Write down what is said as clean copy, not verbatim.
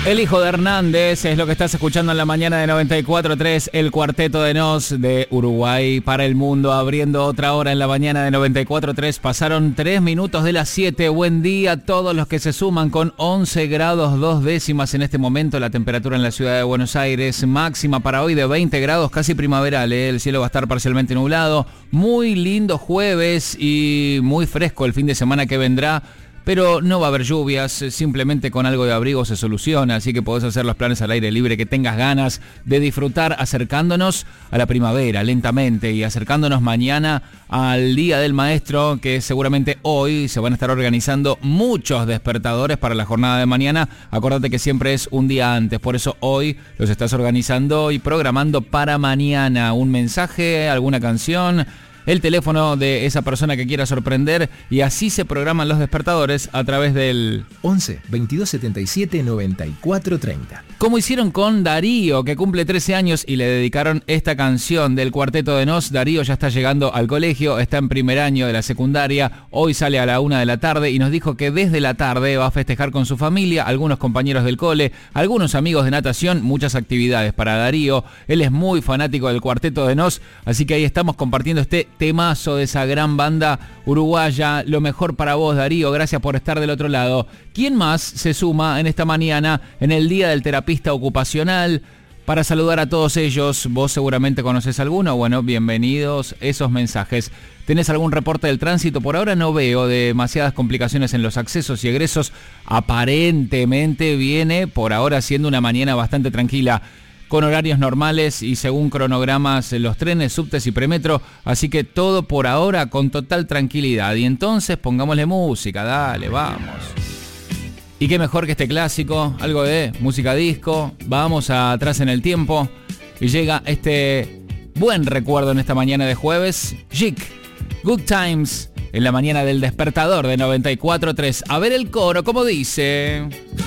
El hijo de Hernández es lo que estás escuchando en la mañana de 94.3, el Cuarteto de Nos de Uruguay para el mundo, abriendo otra hora en la mañana de 94.3. Pasaron 3 minutos de las 7. Buen día a todos los que se suman con 11 grados 2 décimas en este momento. La temperatura en la ciudad de Buenos Aires, máxima para hoy de 20 grados, casi primaveral. El cielo va a estar parcialmente nublado. Muy lindo jueves y muy fresco el fin de semana que vendrá. Pero no va a haber lluvias, simplemente con algo de abrigo se soluciona, así que podés hacer los planes al aire libre que tengas ganas de disfrutar, acercándonos a la primavera lentamente y acercándonos mañana al Día del Maestro, que seguramente hoy se van a estar organizando muchos despertadores para la jornada de mañana. Acordate que siempre es un día antes, por eso hoy los estás organizando y programando para mañana. Un mensaje, alguna canción, el teléfono de esa persona que quiera sorprender, y así se programan los despertadores a través del 11 22 77 94 30. Como hicieron con Darío, que cumple 13 años y le dedicaron esta canción del Cuarteto de Nos. Darío ya está llegando al colegio, está en primer año de la secundaria, hoy sale a la 1 de la tarde y nos dijo que desde la tarde va a festejar con su familia, algunos compañeros del cole, algunos amigos de natación, muchas actividades para Darío. Él es muy fanático del Cuarteto de Nos, así que ahí estamos compartiendo este temazo de esa gran banda uruguaya. Lo mejor para vos, Darío, gracias por estar del otro lado. ¿Quién más se suma en esta mañana, en el Día del Terapista Ocupacional? Para saludar a todos ellos, vos seguramente conocés alguno. Bueno, bienvenidos esos mensajes. ¿Tenés algún reporte del tránsito? Por ahora no veo demasiadas complicaciones en los accesos y egresos. Aparentemente viene por ahora siendo una mañana bastante tranquila, con horarios normales y según cronogramas los trenes, subtes y premetro, así que todo por ahora con total tranquilidad. Y entonces pongámosle música, dale, vamos. Y qué mejor que este clásico, algo de música disco. Vamos atrás en el tiempo y llega este buen recuerdo en esta mañana de jueves. Jik, Good Times, en la mañana del despertador de 94.3. A ver el coro, ¿cómo dice?